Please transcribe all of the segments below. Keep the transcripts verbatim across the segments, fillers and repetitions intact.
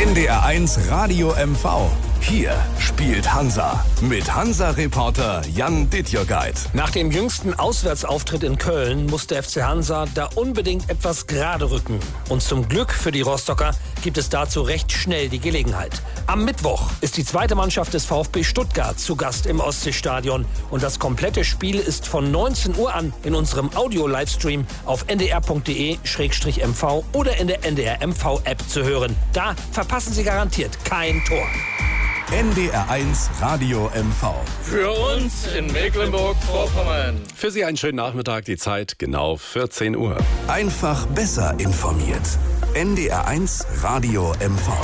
N D R eins Radio M V. Hier spielt Hansa mit Hansa-Reporter Jan Dittjörgeit. Nach dem jüngsten Auswärtsauftritt in Köln muss der F C Hansa da unbedingt etwas gerade rücken. Und zum Glück für die Rostocker gibt es dazu recht schnell die Gelegenheit. Am Mittwoch ist die zweite Mannschaft des VfB Stuttgart zu Gast im Ostseestadion. Und das komplette Spiel ist von neunzehn Uhr an in unserem Audio-Livestream auf n d r punkt d e slash m v oder in der N D R M V-App zu hören. Da verpassen Sie garantiert kein Tor. N D R eins Radio M V. Für uns in Mecklenburg-Vorpommern. Für Sie einen schönen Nachmittag, die Zeit genau vierzehn Uhr. Einfach besser informiert. N D R eins Radio M V.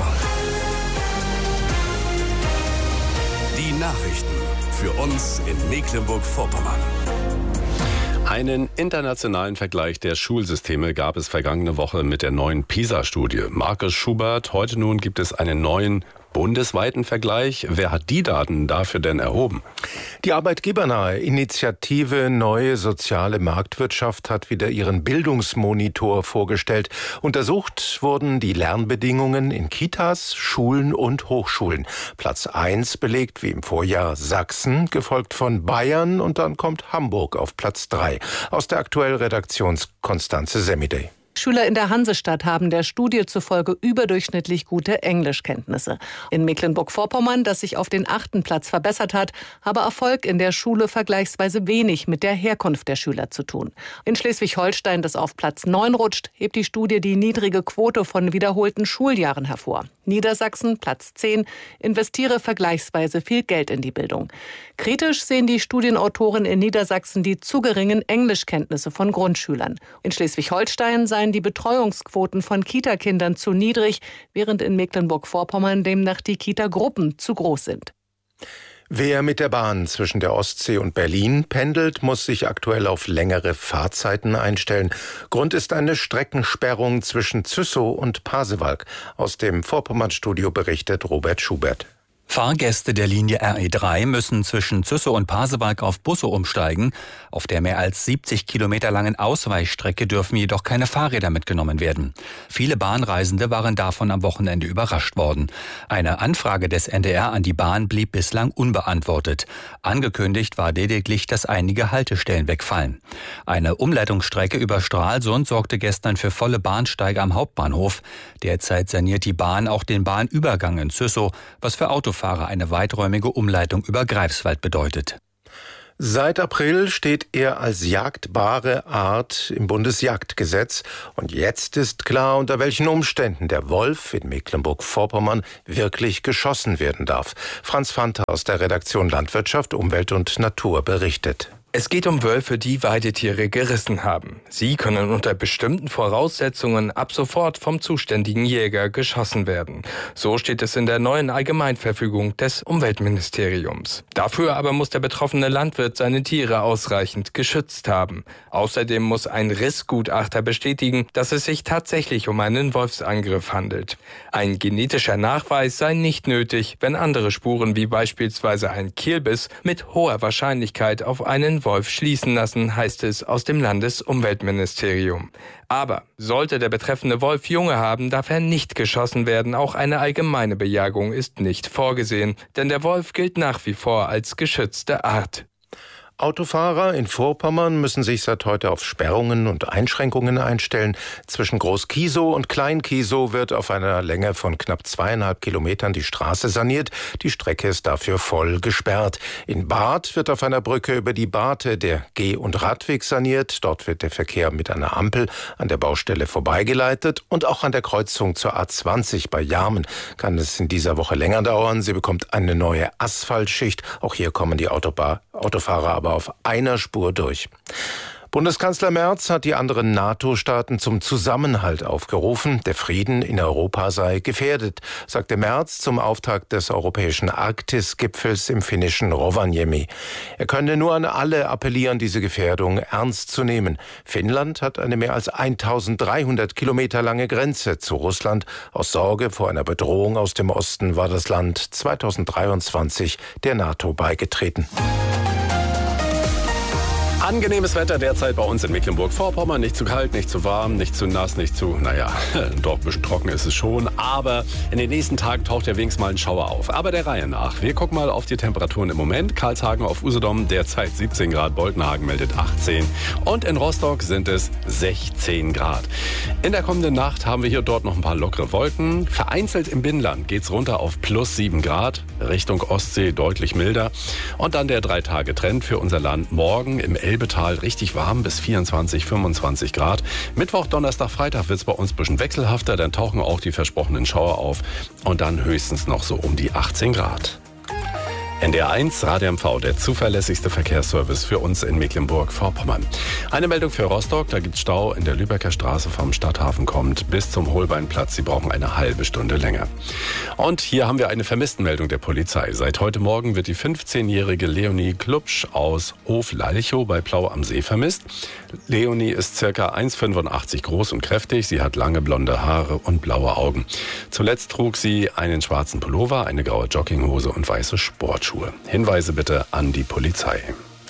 Die Nachrichten für uns in Mecklenburg-Vorpommern. Einen internationalen Vergleich der Schulsysteme gab es vergangene Woche mit der neuen PISA-Studie. Markus Schubert, heute nun gibt es einen neuen bundesweiten Vergleich. Wer hat die Daten dafür denn erhoben? Die arbeitgebernahe Initiative Neue Soziale Marktwirtschaft hat wieder ihren Bildungsmonitor vorgestellt. Untersucht wurden die Lernbedingungen in Kitas, Schulen und Hochschulen. Platz eins belegt wie im Vorjahr Sachsen, gefolgt von Bayern, und dann kommt Hamburg auf Platz drei. Aus der Aktuell-Redaktion Konstanze Semidey. Schüler in der Hansestadt haben der Studie zufolge überdurchschnittlich gute Englischkenntnisse. In Mecklenburg-Vorpommern, das sich auf den achten Platz verbessert hat, habe Erfolg in der Schule vergleichsweise wenig mit der Herkunft der Schüler zu tun. In Schleswig-Holstein, das auf Platz neun rutscht, hebt die Studie die niedrige Quote von wiederholten Schuljahren hervor. Niedersachsen, Platz zehn, investiere vergleichsweise viel Geld in die Bildung. Kritisch sehen die Studienautoren in Niedersachsen die zu geringen Englischkenntnisse von Grundschülern. In Schleswig-Holstein seien die Betreuungsquoten von Kitakindern zu niedrig, während in Mecklenburg-Vorpommern demnach die Kitagruppen zu groß sind. Wer mit der Bahn zwischen der Ostsee und Berlin pendelt, muss sich aktuell auf längere Fahrzeiten einstellen. Grund ist eine Streckensperrung zwischen Züssow und Pasewalk. Aus dem Vorpommern-Studio berichtet Robert Schubert. Fahrgäste der Linie R E drei müssen zwischen Züssow und Pasewalk auf Busse umsteigen. Auf der mehr als siebzig Kilometer langen Ausweichstrecke dürfen jedoch keine Fahrräder mitgenommen werden. Viele Bahnreisende waren davon am Wochenende überrascht worden. Eine Anfrage des N D R an die Bahn blieb bislang unbeantwortet. Angekündigt war lediglich, dass einige Haltestellen wegfallen. Eine Umleitungsstrecke über Stralsund sorgte gestern für volle Bahnsteige am Hauptbahnhof. Derzeit saniert die Bahn auch den Bahnübergang in Züssow, was für Autofahrer eine weiträumige Umleitung über Greifswald bedeutet. Seit April steht er als jagdbare Art im Bundesjagdgesetz. Und jetzt ist klar, unter welchen Umständen der Wolf in Mecklenburg-Vorpommern wirklich geschossen werden darf. Franz Fanta aus der Redaktion Landwirtschaft, Umwelt und Natur berichtet. Es geht um Wölfe, die Weidetiere gerissen haben. Sie können unter bestimmten Voraussetzungen ab sofort vom zuständigen Jäger geschossen werden. So steht es in der neuen Allgemeinverfügung des Umweltministeriums. Dafür aber muss der betroffene Landwirt seine Tiere ausreichend geschützt haben. Außerdem muss ein Rissgutachter bestätigen, dass es sich tatsächlich um einen Wolfsangriff handelt. Ein genetischer Nachweis sei nicht nötig, wenn andere Spuren wie beispielsweise ein Kehlbiss mit hoher Wahrscheinlichkeit auf einen Wolf schließen lassen, heißt es aus dem Landesumweltministerium. Aber sollte der betreffende Wolf Junge haben, darf er nicht geschossen werden. Auch eine allgemeine Bejagung ist nicht vorgesehen, denn der Wolf gilt nach wie vor als geschützte Art. Autofahrer in Vorpommern müssen sich seit heute auf Sperrungen und Einschränkungen einstellen. Zwischen Groß-Kiesow und Klein-Kiesow wird auf einer Länge von knapp zweieinhalb Kilometern die Straße saniert. Die Strecke ist dafür voll gesperrt. In Barth wird auf einer Brücke über die Barthe der Geh- und Radweg saniert. Dort wird der Verkehr mit einer Ampel an der Baustelle vorbeigeleitet. Und auch an der Kreuzung zur A zwanzig bei Jarmen kann es in dieser Woche länger dauern. Sie bekommt eine neue Asphaltschicht. Auch hier kommen die Autoba- Autofahrer aber auf einer Spur durch. Bundeskanzler Merz hat die anderen NATO-Staaten zum Zusammenhalt aufgerufen. Der Frieden in Europa sei gefährdet, sagte Merz zum Auftakt des europäischen Arktis-Gipfels im finnischen Rovaniemi. Er könne nur an alle appellieren, diese Gefährdung ernst zu nehmen. Finnland hat eine mehr als eintausenddreihundert Kilometer lange Grenze zu Russland. Aus Sorge vor einer Bedrohung aus dem Osten war das Land zweitausenddreiundzwanzig der NATO beigetreten. Angenehmes Wetter derzeit bei uns in Mecklenburg-Vorpommern. Nicht zu kalt, nicht zu warm, nicht zu nass, nicht zu, naja, doch ein bisschen trocken ist es schon. Aber in den nächsten Tagen taucht ja wenigstens mal ein Schauer auf. Aber der Reihe nach. Wir gucken mal auf die Temperaturen im Moment. Karlshagen auf Usedom derzeit siebzehn Grad, Boltenhagen meldet achtzehn. Und in Rostock sind es sechzehn Grad. In der kommenden Nacht haben wir hier dort noch ein paar lockere Wolken. Vereinzelt im Binnenland geht's runter auf plus sieben Grad. Richtung Ostsee deutlich milder. Und dann der Drei-Tage-Trend für unser Land. Morgen im Elbetal richtig warm bis vierundzwanzig, fünfundzwanzig Grad. Mittwoch, Donnerstag, Freitag wird es bei uns ein bisschen wechselhafter. Dann tauchen auch die versprochenen Schauer auf. Und dann höchstens noch so um die achtzehn Grad. N D R eins Radio M V, der zuverlässigste Verkehrsservice für uns in Mecklenburg-Vorpommern. Eine Meldung für Rostock, da gibt's Stau in der Lübecker Straße vom Stadthafen kommt bis zum Holbeinplatz. Sie brauchen eine halbe Stunde länger. Und hier haben wir eine Vermisstenmeldung der Polizei. Seit heute Morgen wird die fünfzehnjährige Leonie Klubsch aus Hof-Lalchow bei Plau am See vermisst. Leonie ist ca. eins Komma fünfundachtzig groß und kräftig. Sie hat lange blonde Haare und blaue Augen. Zuletzt trug sie einen schwarzen Pullover, eine graue Jogginghose und weiße Sportschuhe. Hinweise bitte an die Polizei.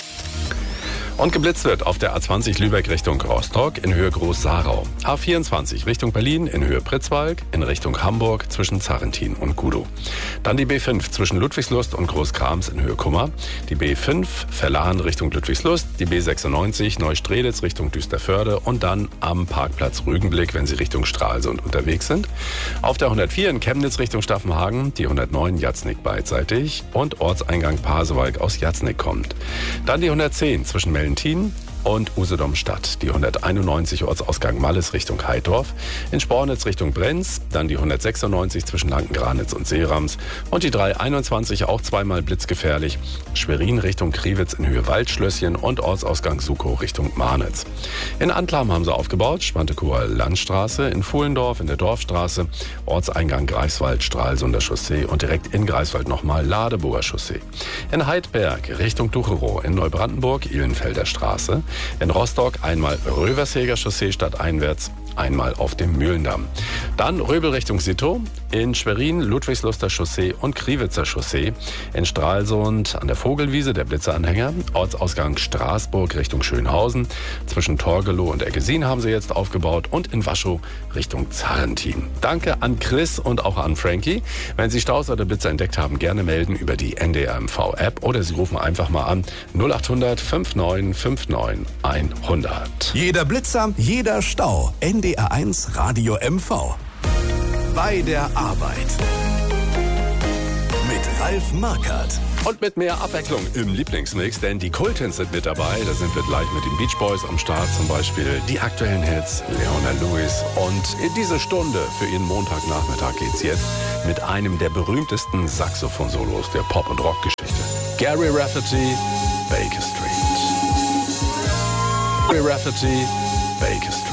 Und geblitzt wird auf der A zwanzig Lübeck Richtung Rostock in Höhe Groß-Sarau. A vierundzwanzig Richtung Berlin in Höhe Pritzwalk, in Richtung Hamburg zwischen Zarrentin und Gudow. Dann die B fünf zwischen Ludwigslust und Großkrams in Höhe Kummer. Die B fünf Verlahen Richtung Ludwigslust, die B sechsundneunzig Neustrelitz Richtung Düsterförde und dann am Parkplatz Rügenblick, wenn Sie Richtung Stralsund unterwegs sind. Auf der hundertvier in Chemnitz Richtung Staffenhagen, die hundertneun Jatznick beidseitig und Ortseingang Pasewalk aus Jatznick kommt. Dann die hundertzehn zwischen Melden und Usedom-Stadt, die hunderteinundneunzig Ortsausgang Malles Richtung Heidorf, in Spornitz Richtung Brenz, dann die hundertsechsundneunzig zwischen Lanken-Granitz und Seerams und die dreihunderteinundzwanzig auch zweimal blitzgefährlich, Schwerin Richtung Kriwitz in Höhe Waldschlösschen und Ortsausgang Sukow Richtung Marnitz. In Antlam haben sie aufgebaut, Spantekower Landstraße, in Fuhlendorf in der Dorfstraße, Ortseingang Greifswald, Stralsunder Chaussee und direkt in Greifswald nochmal Ladeburger Chaussee. In Heidberg Richtung Ducherow, in Neubrandenburg Ihlenfelder Straße, in Rostock einmal Röversheger Chaussee stadteinwärts, einmal auf dem Mühlendamm. Dann Röbel Richtung Sito, in Schwerin Ludwigsluster Chaussee und Kriwitzer Chaussee, in Stralsund an der Vogelwiese der Blitzeranhänger, Ortsausgang Straßburg Richtung Schönhausen, zwischen Torgelow und Eggesin haben sie jetzt aufgebaut und in Waschow Richtung Zarrentin. Danke an Chris und auch an Frankie. Wenn Sie Staus oder Blitzer entdeckt haben, gerne melden über die N D R M V App oder Sie rufen einfach mal an null acht hundert neunundfünfzig neunundfünfzig hundert. Jeder Blitzer, jeder Stau. N D R eins Radio M V. Bei der Arbeit. Mit Ralf Markert. Und mit mehr Abwechslung im Lieblingsmix, denn die Kultins sind mit dabei. Da sind wir gleich mit den Beach Boys am Start, zum Beispiel die aktuellen Hits, Leona Lewis. Und in diese Stunde für Ihren Montagnachmittag geht's jetzt mit einem der berühmtesten Saxophon-Solos der Pop- und Rockgeschichte. Gary Rafferty, Baker Street. Gary Rafferty, Baker Street.